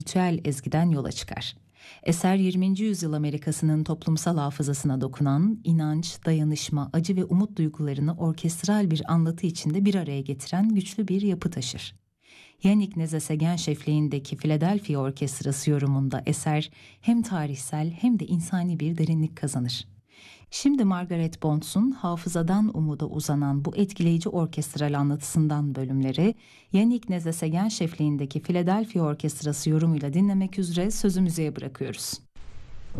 ritüel ezgiden yola çıkar. Eser 20. yüzyıl Amerika'sının toplumsal hafızasına dokunan, inanç, dayanışma, acı ve umut duygularını orkestral bir anlatı içinde bir araya getiren güçlü bir yapı taşır. Yannick Nézet-Séguin şefliğindeki Philadelphia Orkestrası yorumunda eser hem tarihsel hem de insani bir derinlik kazanır. Şimdi Margaret Bonds'un Hafızadan Umuda uzanan bu etkileyici orkestral anlatısından bölümleri Yannick Nézet-Séguin şefliğindeki Philadelphia Orkestrası yorumuyla dinlemek üzere sözü müziğe bırakıyoruz.